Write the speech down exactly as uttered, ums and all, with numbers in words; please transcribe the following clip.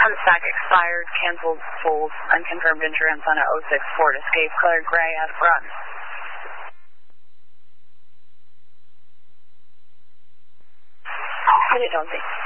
Hemstock expired, canceled, sold, unconfirmed insurance on a oh six Ford Escape, color gray, out of run. I don't think.